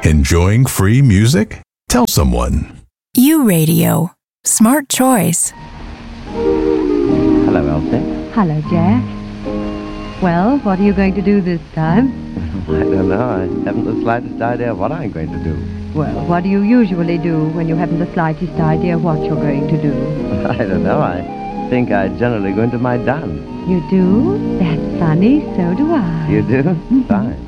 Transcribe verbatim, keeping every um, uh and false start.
Enjoying free music? Tell someone. U Radio. Smart choice. Hello, Elsie. Hello, Jack. Well, what are you going to do this time? I don't know. I haven't the slightest idea what I'm going to do. Well, what do you usually do when you haven't the slightest idea what you're going to do? I don't know. I think I generally go into my dance. You do? That's funny. So do I. You do? Fine.